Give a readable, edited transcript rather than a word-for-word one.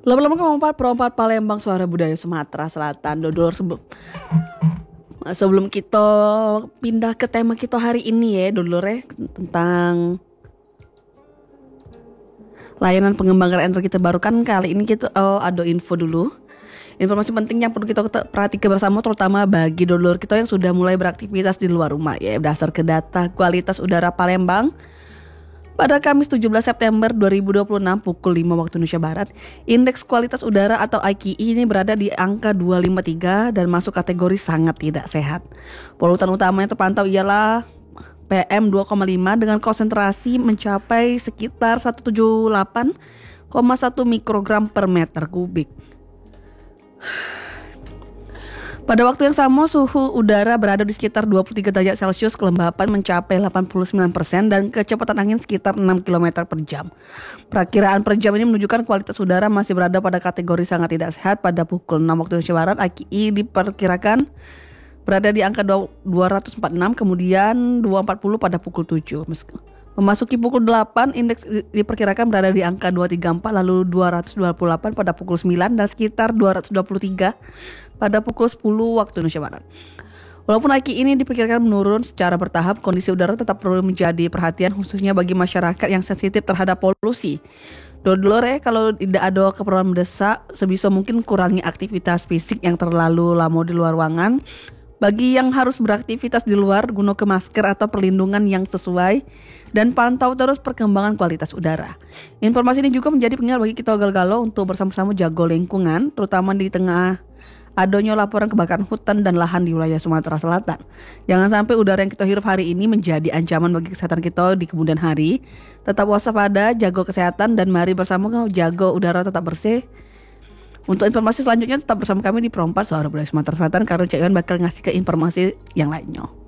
Lama-lama perompat Palembang Suara Budaya Sumatera Selatan. Dodol sebelum kita pindah ke tema kita hari ini ya, Dodol tentang layanan pengembangan energi terbarukan. Kali ini kita ada info dulu. Informasi penting yang perlu kita perhatikan bersama, terutama bagi dulur kita yang sudah mulai beraktivitas di luar rumah ya. Berdasar ke data kualitas udara Palembang pada Kamis 17 September 2026 pukul 5 waktu Indonesia Barat, indeks kualitas udara atau AQI ini berada di angka 253 dan masuk kategori sangat tidak sehat. Polutan utama yang terpantau ialah PM 2,5 dengan konsentrasi mencapai sekitar 178,1 mikrogram per meter kubik. Pada waktu yang sama, suhu udara berada di sekitar 23 derajat Celcius, kelembapan mencapai 89% dan kecepatan angin sekitar 6 km per jam. Perakiraan per jam ini menunjukkan kualitas udara masih berada pada kategori sangat tidak sehat. Pada pukul 6 waktu Indonesia Barat, AQI diperkirakan berada di angka 246, kemudian 240 pada pukul 7. Memasuki pukul 8, indeks diperkirakan berada di angka 234, lalu 228 pada pukul 9 dan sekitar 223 pada pukul 10 waktu Indonesia Barat. Walaupun AQI ini diperkirakan menurun secara bertahap, kondisi udara tetap perlu menjadi perhatian khususnya bagi masyarakat yang sensitif terhadap polusi. Dodolore, kalau tidak ada keperluan mendesak, sebisa mungkin kurangi aktivitas fisik yang terlalu lama di luar ruangan. Bagi yang harus beraktivitas di luar, gunakan masker atau perlindungan yang sesuai dan pantau terus perkembangan kualitas udara. Informasi ini juga menjadi pengingat bagi kita galau untuk bersama-sama jaga lingkungan, terutama di tengah adanya laporan kebakaran hutan dan lahan di wilayah Sumatera Selatan. Jangan sampai udara yang kita hirup hari ini menjadi ancaman bagi kesehatan kita di kemudian hari. Tetap waspada, jaga kesehatan, dan mari bersama jaga udara tetap bersih. Untuk informasi selanjutnya tetap bersama kami di Perompat Suara Budaya Sumatera Selatan, karena Cak Iwan bakal ngasih ke informasi yang lainnya.